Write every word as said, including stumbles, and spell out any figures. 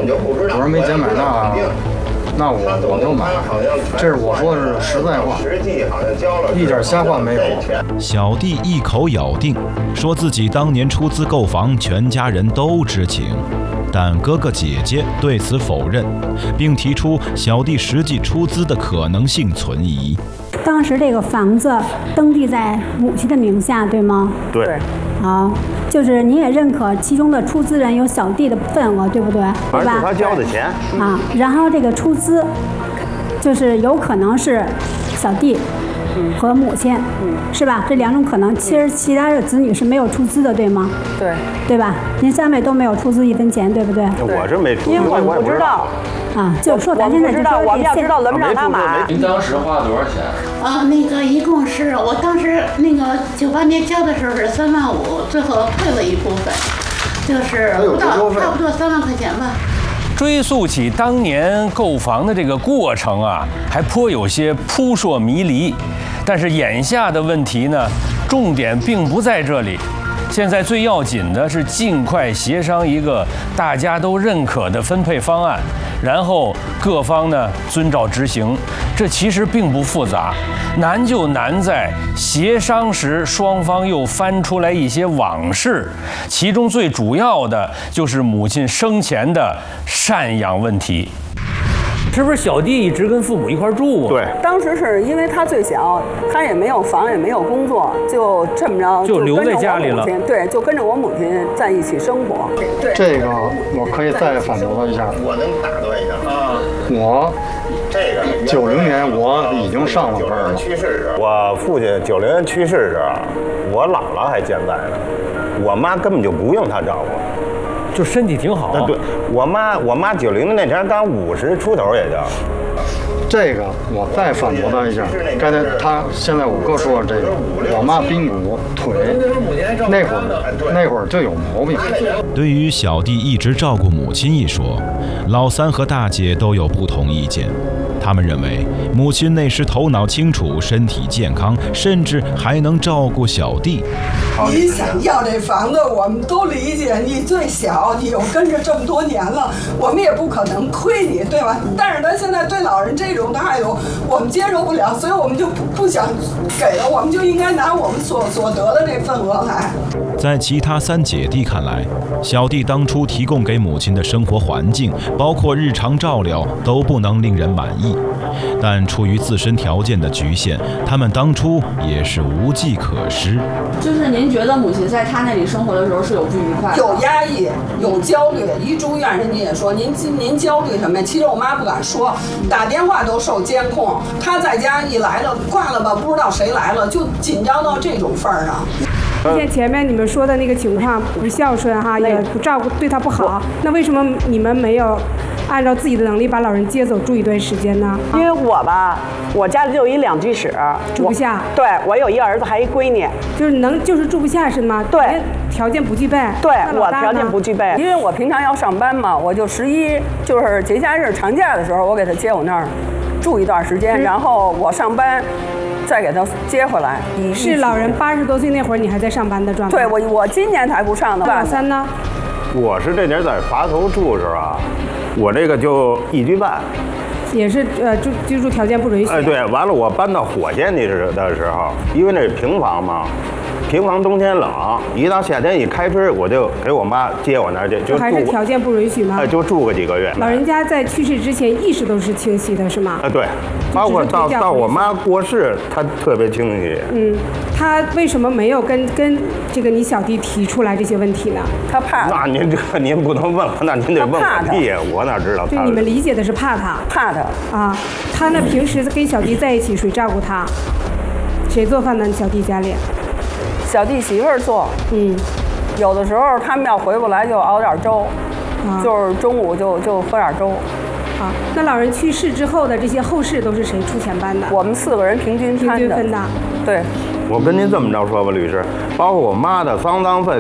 我说没钱买那，那我我就买。这是我说的是实在话，一点瞎话没有。 小弟一口咬定，说自己当年出资购房，全家人都知情。但哥哥姐姐对此否认，并提出小弟实际出资的可能性存疑。 当时这个房子登记在母亲的名下，对吗？ 对。 好，就是你也认可其中的出资人有小弟的份额，对不对？对吧？ 是他交的钱。 啊，然后这个出资，就是有可能是小弟和母亲，嗯，是吧？这两种可能，其实其他的子女是没有出资的，对吗？ 对。 对吧？您三位都没有出资一分钱，对不对？ 我是没出资， 因为我们不知道。 啊，就是说咱现在就说我们要知道轮不上他买。 您当时花了多少钱？ 啊，那个一共是我当时那个九八年交的时候是三万五，最后退了一部分，就是不到差不多三万块钱吧。 追溯起当年购房的这个过程啊，还颇有些扑朔迷离。但是眼下的问题呢，重点并不在这里。现在最要紧的是尽快协商一个大家都认可的分配方案，然后各方呢遵照执行。这其实并不复杂，难就难在协商时双方又翻出来一些往事，其中最主要的就是母亲生前的赡养问题。 是不是小弟一直跟父母一块住啊？ 对， 当时是因为他最小，他也没有房，也没有工作，就这么着就留在家里了。 对，就跟着我母亲在一起生活。 对，这个我可以再反驳一下。 我能打断一下啊？ 我这个九零年我已经上了班了。 去世时，我父亲九零年去世时，我姥姥还健在呢，我妈根本就不用他照顾。 就身体挺好。 对，我妈，我妈九零的那前刚五十出头也就。 这个我再反驳他一下，刚才他现在我哥说这个，我妈髌骨腿，那会儿那会儿就有毛病。 对于小弟一直照顾母亲一说，老三和大姐都有不同意见。他们认为母亲那时头脑清楚，身体健康，甚至还能照顾小弟。 你想要这房子，我们都理解。你最小，你又跟着这么多年了，我们也不可能亏你，对吧？但是他现在对老人这种态度，我们接受不了，所以我们就不不想给了，我们就应该拿我们所所得的这份额来。 在其他三姐弟看来，小弟当初提供给母亲的生活环境，包括日常照料，都不能令人满意。但出于自身条件的局限，他们当初也是无计可施。 就是您觉得母亲在他那里生活的时候是有不愉快的， 有压抑，有焦虑。一住院，人家也说您您焦虑什么呀？其实我妈不敢说，打电话都受监控。她在家一来了，挂了吧，不知道谁来了，就紧张到这种份儿上。 像前面你们说的那个情况，不孝顺哈，也不照顾，对他不好，那为什么你们没有按照自己的能力把老人接走住一段时间呢？ 因为我吧，我家里就有一两居室， 住不下。 对，我有一儿子，还一闺女， 就是能就是住不下是吗？ 对， 条件不具备。 对，我条件不具备，因为我平常要上班嘛，我就十一就是节假日长假的时候，我给他接我那儿住一段时间，然后我上班。再给他接回来。 是老人八十多岁那会儿，你还在上班的状态？ 对，我我今年才不上呢。 老三呢？ 我是这年在垡头住时啊，我这个就一居半， 也是呃住居住条件不允许。 哎，对，完了我搬到火箭地的时候，因为那是平房嘛。平房冬天冷，一到夏天一开春，我就给我妈接我那儿去，就还是条件不允许吗？ 哎，就住个几个月。 老人家在去世之前意识都是清晰的，是吗？ 啊，对，包括到到我妈过世，他特别清晰。 嗯，他为什么没有跟跟这个你小弟提出来这些问题呢？ 他怕。 那您这您不能问我，那您得问我弟，我哪知道他？ 就你们理解的是怕他， 怕他啊。他呢平时跟小弟在一起，谁照顾他？谁做饭呢？小弟家里？ 小弟媳妇儿做， 嗯， 有的时候他们要回不来就熬点粥，啊、就是中午就就喝点粥。 好，那老人去世之后的这些后事都是谁出钱办的？ 我们四个人平均平均分的。 对， 我跟您这么着说吧，律师，包括我妈的丧葬费。